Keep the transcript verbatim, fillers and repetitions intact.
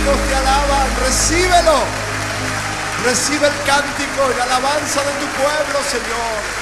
cánticos te alaban. Recíbelo. Recibe el cántico y la alabanza de tu pueblo, Señor.